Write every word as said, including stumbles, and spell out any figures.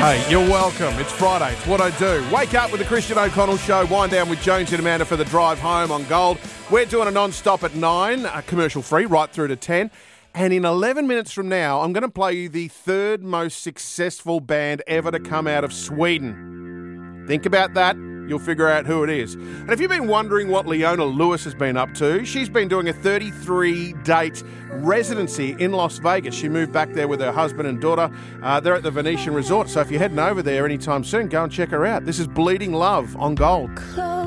Hey, you're welcome. It's Friday. It's what I do. Wake up with the Christian O'Connell Show. Wind down with Jones and Amanda for the drive home on Gold. We're doing a non-stop at nine, uh, commercial-free, right through to ten. And in eleven minutes from now, I'm going to play you the third most successful band ever to come out of Sweden. Think about that. You'll figure out who it is. And if you've been wondering what Leona Lewis has been up to, she's been doing a thirty-three date residency in Las Vegas. She moved back there with her husband and daughter. Uh, they're at the Venetian Resort. So if you're heading over there anytime soon, go and check her out. This is Bleeding Love on Gold.